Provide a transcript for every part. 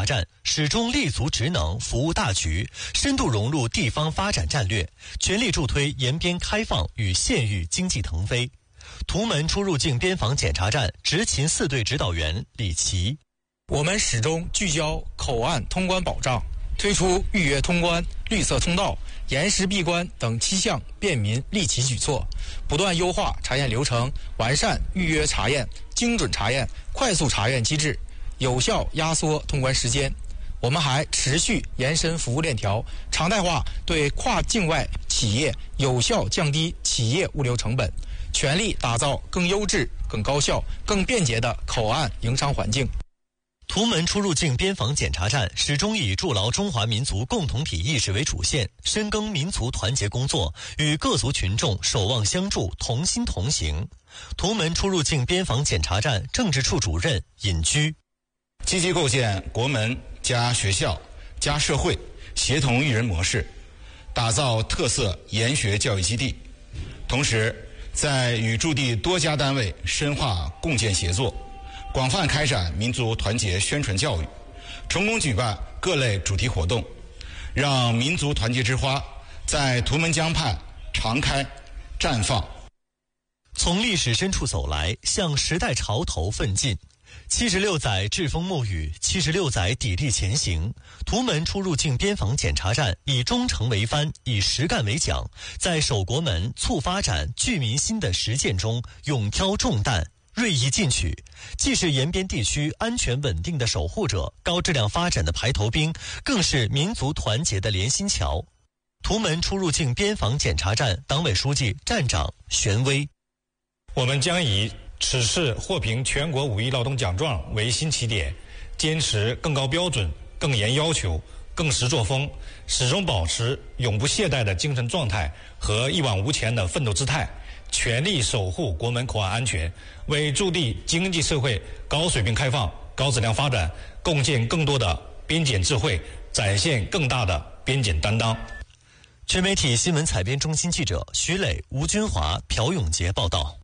察站始终立足职能服务大局，深度融入地方发展战略，全力助推延边开放与县域经济腾飞。图门出入境边防检查站执勤4队指导员李琦： 我们始终聚焦口岸通关保障，推出预约通关、绿色通道、延时闭关等7项便民利企举措，不断优化查验流程，完善预约查验、精准查验、快速查验机制，有效压缩通关时间。我们还持续延伸服务链条，常态化对跨境外企业有效降低企业物流成本，全力打造更优质、更高效、更便捷的口岸营商环境。 图门出入境边防检查站始终以筑牢中华民族共同体意识为主线，深耕民族团结工作，与各族群众守望相助，同心同行。图门出入境边防检查站政治处主任尹居： 积极构建国门加学校加社会协同育人模式，打造特色研学教育基地，同时在与驻地多家单位深化共建协作，广泛开展民族团结宣传教育，成功举办各类主题活动，让民族团结之花在图门江畔常开绽放。 从历史深处走来，向时代潮头奋进。76载栉风沐雨，76载砥砺前行。图门出入境边防检查站以忠诚为帆，以实干为桨，在守国门、促发展、聚民心的实践中勇挑重担，锐意进取，既是延边地区安全稳定的守护者，高质量发展的排头兵，更是民族团结的连心桥。图门出入境边防检查站党委书记、站长玄威： 我们将以此次获评全国5.1劳动奖状为新起点，坚持更高标准、更严要求、更实作风，始终保持永不懈怠的精神状态和一往无前的奋斗姿态，全力守护国门口岸安全，为驻地经济社会高水平开放、高质量发展贡献更多的边检智慧，展现更大的边检担当。 全媒体新闻采编中心记者徐磊、吴军华、朴永杰报道。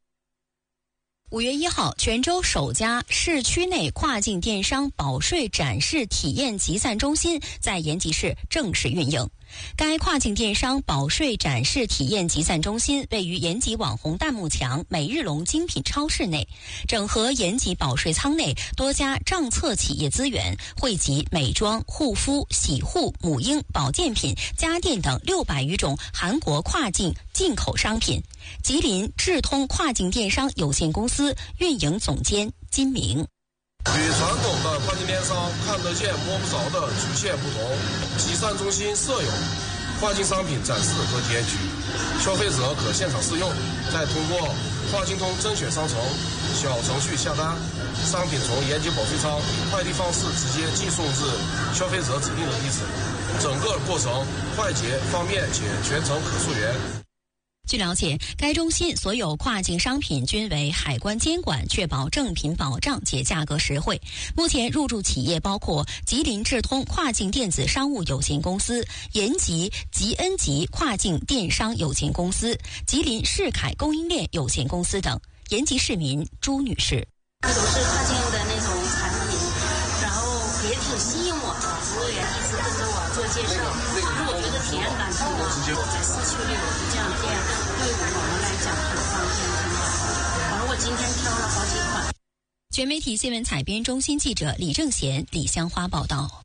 5月1号，泉州首家市区内跨境电商保税展示体验集散中心在延吉市正式运营。该跨境电商保税展示体验集散中心位于延吉网红弹幕墙每日龙精品超市内，整合延吉保税仓内多家账册企业资源，汇集美妆、护肤、洗护、母婴、保健品、家电等600余种韩国跨境进口商品。吉林智通跨境电商有限公司运营总监金明： 与传统的跨境电商看得见摸不着的局限不同，集散中心设有跨境商品展示和体验区，消费者可现场试用，再通过跨境通甄选商城小程序下单，商品从延吉保税仓以快递方式直接寄送至消费者指定的地址，整个过程快捷方便且全程可溯源。 据了解，该中心所有跨境商品均为海关监管，确保正品保障且价格实惠。目前入驻企业包括吉林智通跨境电子商务有限公司、延吉吉恩吉跨境电商有限公司、吉林世凯供应链有限公司等。延吉市民朱女士： 都是跨境的那种产品，然后也挺吸引我的，服务员一直跟着我做介绍，我觉得体验感挺好。在市区里有这样店，对我们来讲很方便，挺好。而我今天挑了好几款。 全媒体新闻采编中心记者李正贤、李香花报道。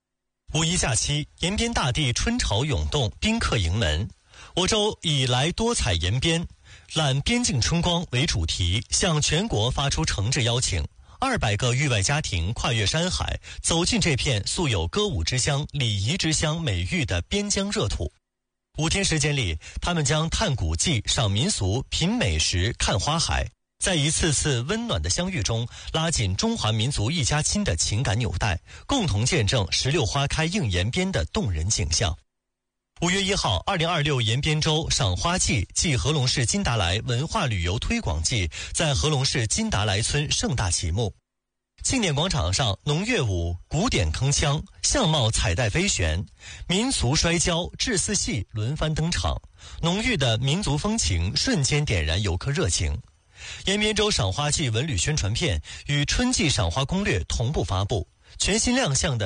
5一假期，延边大地春潮涌动，宾客迎门。我州以来多彩延边、揽边境春光为主题，向全国发出诚挚邀请。200个域外家庭跨越山海，走进这片素有歌舞之乡、礼仪之乡美誉的边疆热土。5天时间里，他们将探古迹、赏民俗、品美食、看花海，在一次次温暖的相遇中，拉紧中华民族一家亲的情感纽带，共同见证16花开映延边的动人景象。5月1号，2026延边州赏花季暨合龙市金达莱文化旅游推广季在合龙市金达莱村盛大启幕。庆典广场上，农乐舞、古典铿锵、相貌彩带飞旋、民俗摔跤、志四戏轮番登场，浓郁的民族风情瞬间点燃游客热情。延边州赏花季文旅宣传片与春季赏花攻略同步发布，全新亮相的